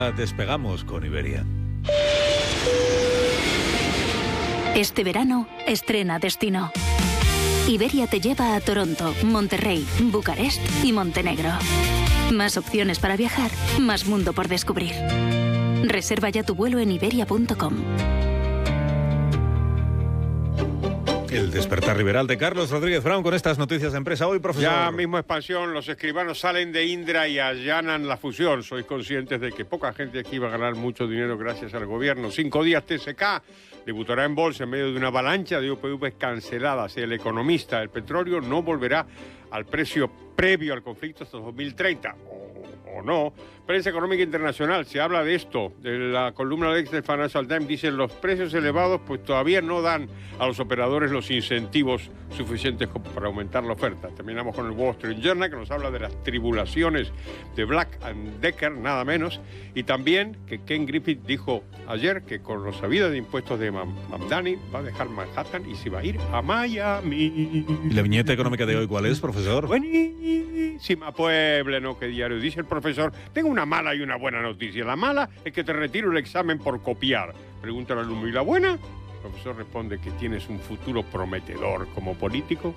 Despegamos con Iberia. Este verano, estrena destino. Iberia te lleva a Toronto, Monterrey, Bucarest y Montenegro. Más opciones para viajar, más mundo por descubrir. Reserva ya tu vuelo en iberia.com. El despertar liberal de Carlos Rodríguez Brown con estas noticias de empresa. Hoy, profesor. Ya mismo expansión, los escribanos salen de Indra y allanan la fusión. Sois conscientes de que poca gente aquí va a ganar mucho dinero gracias al gobierno. 5 días TSK debutará en bolsa en medio de una avalancha de UPVs canceladas. El economista, el petróleo no volverá al precio previo al conflicto hasta 2030. O no. Prensa Económica Internacional, se habla de esto, de la columna de del Financial Times, dicen los precios elevados pues todavía no dan a los operadores los incentivos suficientes como para aumentar la oferta. Terminamos con el Wall Street Journal, que nos habla de las tribulaciones de Black & Decker, nada menos, y también que Ken Griffith dijo ayer que con la subida de impuestos de Mamdani va a dejar Manhattan y se va a ir a Miami. ¿Y la viñeta económica de hoy cuál es, profesor? Buenísima, Pueble, ¿no? ¿Qué diario? Dice el profesor, tengo una mala y una buena noticia. La mala es que te retiro el examen por copiar. Pregunta al alumno, ¿y la buena? El profesor responde que tienes un futuro prometedor como político.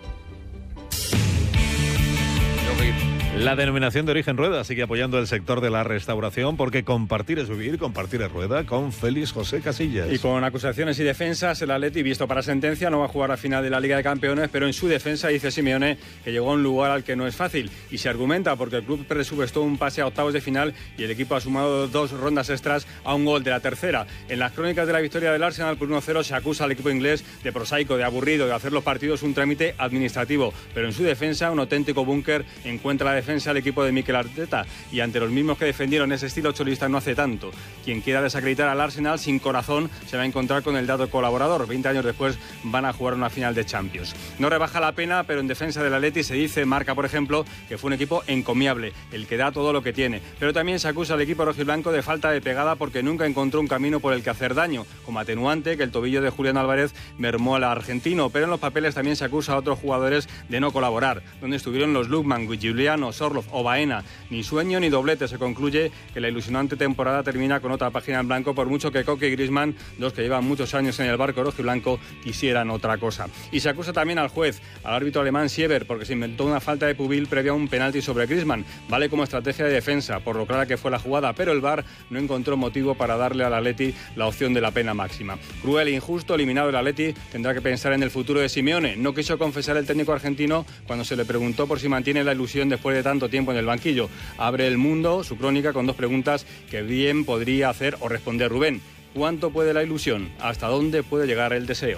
La denominación de origen Rueda sigue apoyando el sector de la restauración porque compartir es vivir, compartir es Rueda, con Félix José Casillas. Y con acusaciones y defensas, el Atleti, visto para sentencia, no va a jugar a final de la Liga de Campeones, pero en su defensa dice Simeone que llegó a un lugar al que no es fácil. Y se argumenta porque el club presupuestó un pase a octavos de final y el equipo ha sumado 2 rondas extras a un gol de la tercera. En las crónicas de la victoria del Arsenal por 1-0 se acusa al equipo inglés de prosaico, de aburrido, de hacer los partidos un trámite administrativo. Pero en su defensa, un auténtico búnker encuentra la defensa al equipo de Mikel Arteta y ante los mismos que defendieron ese estilo cholista no hace tanto. Quien quiera desacreditar al Arsenal sin corazón se va a encontrar con el dato colaborador. 20 años después van a jugar una final de Champions. No rebaja la pena, pero en defensa del Atleti se dice, marca por ejemplo, que fue un equipo encomiable, el que da todo lo que tiene. Pero también se acusa al equipo rojiblanco de falta de pegada porque nunca encontró un camino por el que hacer daño, como atenuante que el tobillo de Julián Álvarez mermó al argentino. Pero en los papeles también se acusa a otros jugadores de no colaborar. Donde estuvieron los Lukman, Giuliano, Sorloth o Baena. Ni sueño ni doblete. Se concluye que la ilusionante temporada termina con otra página en blanco, por mucho que Coque y Griezmann, dos que llevan muchos años en el barco rojiblanco, quisieran otra cosa. Y se acusa también al juez, al árbitro alemán Sieber, porque se inventó una falta de Pubil previa a un penalti sobre Griezmann. Vale como estrategia de defensa, por lo clara que fue la jugada, pero el VAR no encontró motivo para darle al Atleti la opción de la pena máxima. Cruel e injusto, eliminado el Atleti, tendrá que pensar en el futuro de Simeone. No quiso confesar el técnico argentino cuando se le preguntó por si mantiene la ilusión después de tanto tiempo en el banquillo. Abre El Mundo su crónica con 2 preguntas que bien podría hacer o responder Rubén. ¿Cuánto puede la ilusión? ¿Hasta dónde puede llegar el deseo?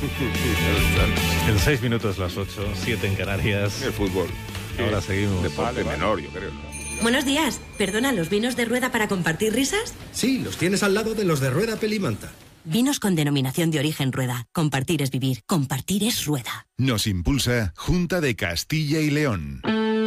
En 6 minutos las 8, 7 en Canarias. El fútbol. Ahora seguimos. Deporte menor, yo creo. Buenos días. Perdona, ¿los vinos de Rueda para compartir risas? Sí, los tienes al lado de los de Rueda Pelimanta. Vinos con denominación de origen Rueda. Compartir es vivir. Compartir es Rueda. Nos impulsa Junta de Castilla y León.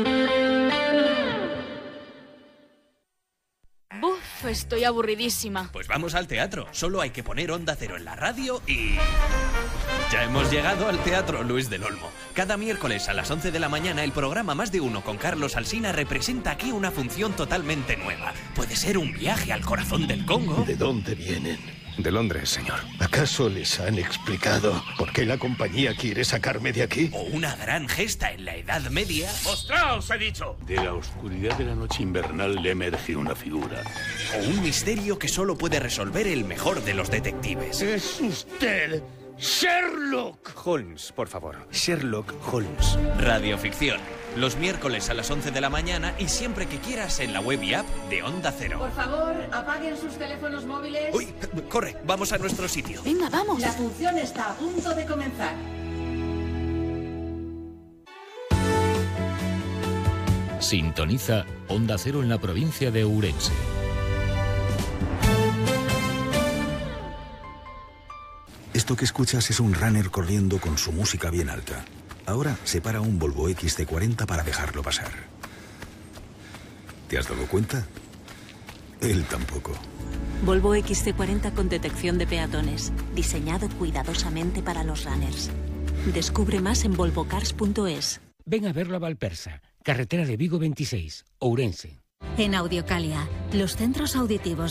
Estoy aburridísima. Pues vamos al teatro. Solo hay que poner Onda Cero en la radio y... Ya hemos llegado al Teatro Luis del Olmo. Cada miércoles a las 11 de la mañana el programa Más de Uno con Carlos Alsina representa aquí una función totalmente nueva. Puede ser un viaje al corazón del Congo. ¿De dónde vienen? De Londres, señor. ¿Acaso les han explicado por qué la compañía quiere sacarme de aquí? O una gran gesta en la Edad Media. ¡Mostraos, he dicho! De la oscuridad de la noche invernal le emerge una figura. O un misterio que solo puede resolver el mejor de los detectives. ¡Es usted Sherlock Holmes, por favor. Sherlock Holmes. Radioficción. Los miércoles a las 11 de la mañana y siempre que quieras en la web y app de Onda Cero. Por favor, apaguen sus teléfonos móviles. ¡Uy! Corre, vamos a nuestro sitio. Venga, vamos. La función está a punto de comenzar. Sintoniza Onda Cero en la provincia de Ourense. Esto que escuchas es un runner corriendo con su música bien alta. Ahora se para un Volvo XC40 para dejarlo pasar. ¿Te has dado cuenta? Él tampoco. Volvo XC40 con detección de peatones. Diseñado cuidadosamente para los runners. Descubre más en volvocars.es. Ven a verlo a Valpersa, carretera de Vigo 26, Ourense. En Audiocalia, los centros auditivos